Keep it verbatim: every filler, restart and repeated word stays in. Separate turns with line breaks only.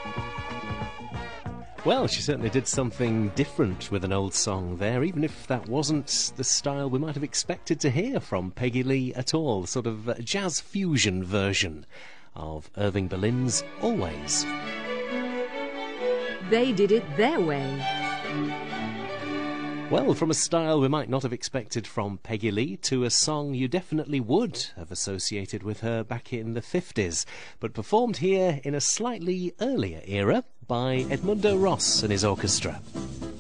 Well, she certainly did something different with an old song there, even if that wasn't the style we might have expected to hear from Peggy Lee at all, sort of a jazz fusion version of Irving Berlin's Always.
They did it their way.
Well, from a style we might not have expected from Peggy Lee to a song you definitely would have associated with her back in the fifties, but performed here in a slightly earlier era by Edmundo Ross and his orchestra.